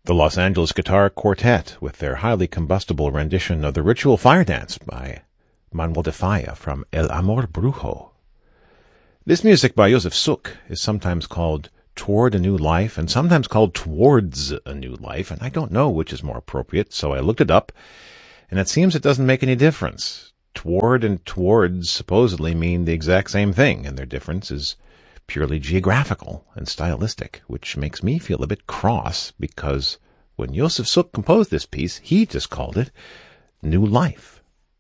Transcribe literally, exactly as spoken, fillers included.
The Los Angeles Guitar Quartet with their highly combustible rendition of the Ritual Fire Dance by Manuel de Falla from El Amor Brujo. This music by Josef Suk is sometimes called Toward a New Life and sometimes called Towards a New Life, and I don't know which is more appropriate, so I looked it up, and it seems it doesn't make any difference. Toward and towards supposedly mean the exact same thing, and their difference is purely geographical and stylistic, which makes me feel a bit cross because when Josef Suk composed this piece, he just called it New Life.